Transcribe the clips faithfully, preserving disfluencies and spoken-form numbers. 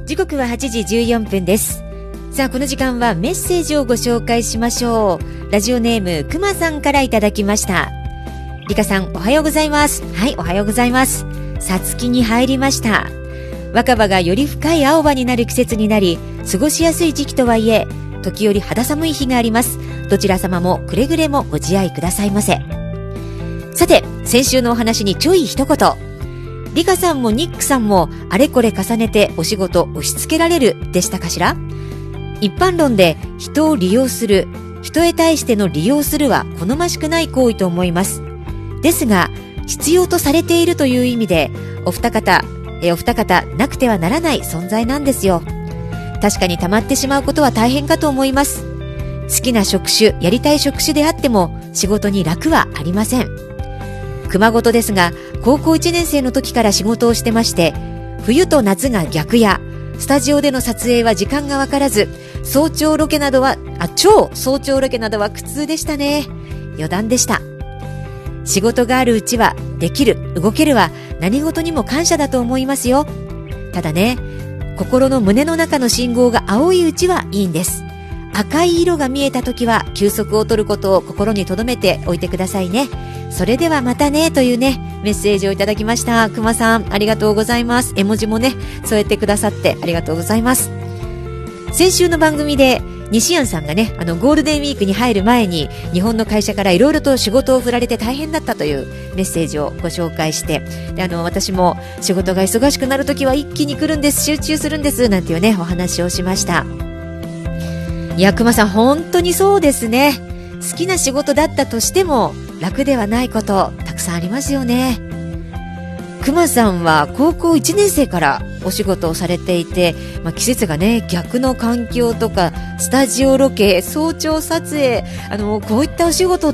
時刻ははちじじゅうよんぷんです。さあ、この時間はメッセージをご紹介しましょう。ラジオネームくまさんからいただきました。りかさん、おはようございます。はい、おはようございます。さつきに入りました。若葉がより深い青葉になる季節になり、過ごしやすい時期とはいえ、時折肌寒い日があります。どちら様もくれぐれもご自愛くださいませ。さて、先週のお話にちょい一言。リカさんもニックさんもあれこれ重ねてお仕事押し付けられるでしたかしら。一般論で人を利用する、人へ対しての利用するは好ましくない行為と思います。ですが、必要とされているという意味で、お二方、えお二方なくてはならない存在なんですよ。確かに溜まってしまうことは大変かと思います。好きな職種、やりたい職種であっても仕事に楽はありません。熊本ですが、高校いちねん生の時から仕事をしてまして、冬と夏が逆や、スタジオでの撮影は時間がわからず、早朝ロケなどは、あ、超早朝ロケなどは苦痛でしたね。余談でした。仕事があるうちは、できる、動けるは何事にも感謝だと思いますよ。ただね、心の胸の中の信号が青いうちはいいんです。赤い色が見えた時は休息を取ることを心に留めておいてくださいね。それではまたね、というね、メッセージをいただきました。くまさん、ありがとうございます。絵文字もね、添えてくださってありがとうございます。先週の番組で、西安さんがね、あの、ゴールデンウィークに入る前に、日本の会社からいろいろと仕事を振られて大変だったというメッセージをご紹介して、で、あの、私も仕事が忙しくなるときは一気に来るんです、集中するんです、なんていうね、お話をしました。いや、熊さん、本当にそうですね。好きな仕事だったとしても、楽ではないこと、たくさんありますよね。熊さんは高校いちねん生からお仕事をされていて、まあ、季節がね、逆の環境とか、スタジオロケ、早朝撮影、あの、こういったお仕事って、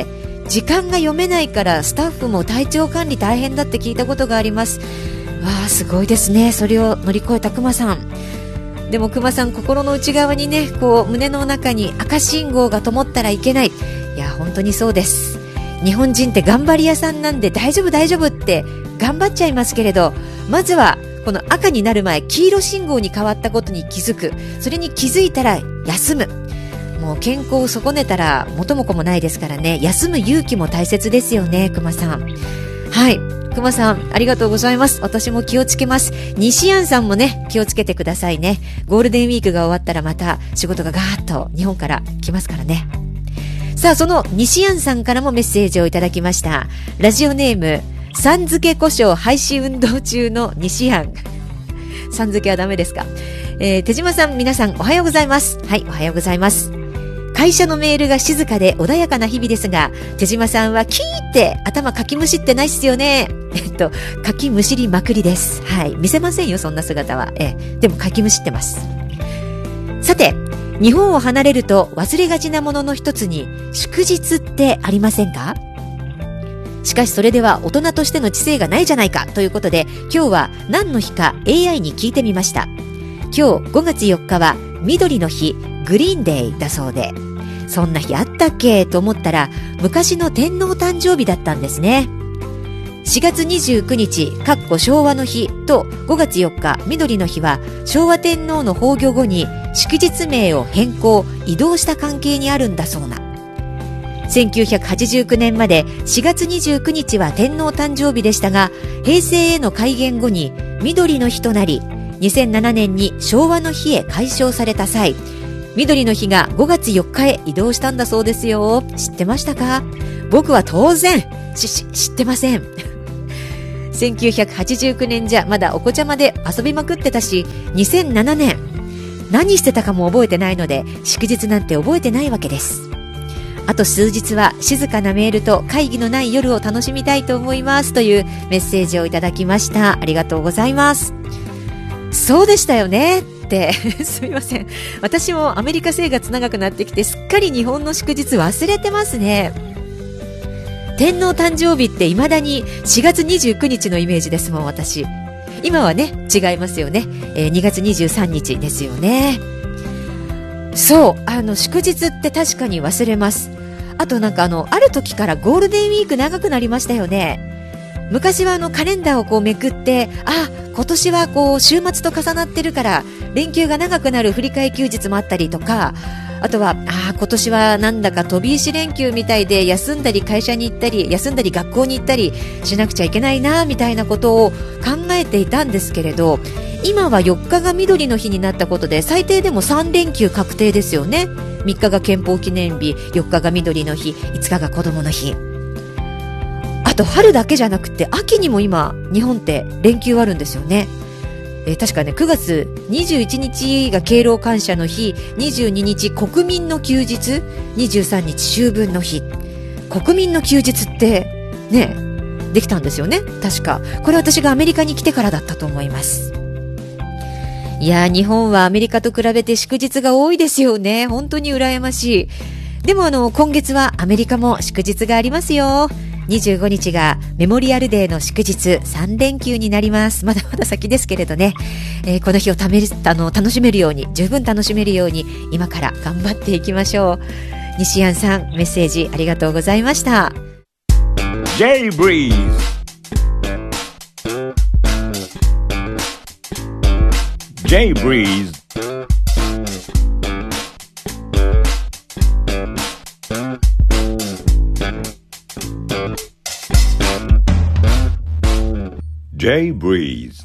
時間が読めないからスタッフも体調管理大変だって聞いたことがあります。わあ、すごいですね。それを乗り越えた熊さん。でも熊さん、心の内側にね、こう、胸の中に赤信号が灯ったらいけない。いや、本当にそうです。日本人って頑張り屋さんなんで大丈夫大丈夫って頑張っちゃいますけれど、まずはこの赤になる前、黄色信号に変わったことに気づく。それに気づいたら休む。もう健康を損ねたら元も子もないですからね。休む勇気も大切ですよね、熊さん。はい。熊さん、ありがとうございます。私も気をつけます。西安さんもね、気をつけてくださいね。ゴールデンウィークが終わったらまた仕事がガーッと日本から来ますからね。さあ、その西安さんからもメッセージをいただきました。ラジオネーム、さん付け故障廃止運動中の西安。さん付けはダメですか。えー、手島さん、皆さんおはようございます。はい、おはようございます。会社のメールが静かで穏やかな日々ですが、手島さんはキーって頭かきむしってないっすよね。えっと、かきむしりまくりです。はい、見せませんよ、そんな姿は。えー、でもかきむしってます。さて、日本を離れると忘れがちなものの一つに祝日ってありませんか？しかしそれでは大人としての知性がないじゃないかということで、今日は何の日か エーアイ に聞いてみました。今日ごがつよっかは緑の日、グリーンデーだそうで、そんな日あったっけと思ったら昔の天皇誕生日だったんですね。しがつにじゅうくにち、かっこ昭和の日とごがつよっか緑の日は昭和天皇の崩御後に祝日名を変更、移動した関係にあるんだそうな。せんきゅうひゃくはちじゅうきゅうねんまでしがつにじゅうくにちは天皇誕生日でしたが、平成への改元後に緑の日となり、にせんななねんに昭和の日へ改称された際、緑の日がごがつよっかへ移動したんだそうですよ。知ってましたか？僕は当然しし知ってません。せんきゅうひゃくはちじゅうきゅうねんじゃまだお子ちゃまで遊びまくってたし、にせんななねん何してたかも覚えてないので、祝日なんて覚えてないわけです。あと数日は静かなメールと会議のない夜を楽しみたいと思います、というメッセージをいただきました。ありがとうございます。そうでしたよねってすみません、私もアメリカ生活長くなってきてすっかり日本の祝日忘れてますね。天皇誕生日って未だにしがつにじゅうくにちのイメージですもん、私。今はね、違いますよね。えー、にがつにじゅうさんにちですよね。そう、あの、祝日って確かに忘れます。あとなんかあの、ある時からゴールデンウィーク長くなりましたよね。昔はあの、カレンダーをこうめくって、あ、 今年はこう週末と重なってるから連休が長くなる振り替え休日もあったりとか、あとはあ今年はなんだか飛び石連休みたいで休んだり会社に行ったり休んだり学校に行ったりしなくちゃいけないなみたいなことを考えていたんですけれど、今はよっかが緑の日になったことで最低でもさん連休確定ですよね。みっかが憲法記念日、よっかが緑の日、いつかが子供の日。あと春だけじゃなくて秋にも今日本って連休あるんですよね。えー、確かねくがつにじゅういちにちが敬老感謝の日、にじゅうににち国民の休日、にじゅうさんにち秋分の日。国民の休日ってねできたんですよね。確かこれ私がアメリカに来てからだったと思います。いや日本はアメリカと比べて祝日が多いですよね。本当に羨ましい。でもあの今月はアメリカも祝日がありますよ。にじゅうごにちがメモリアルデーの祝日さん連休になります。まだまだ先ですけれどね、えー、この日をためあの楽しめるように、十分楽しめるように今から頑張っていきましょう。西安さんメッセージありがとうございました。 J ブリーズ J ブリーズJ ブリーズ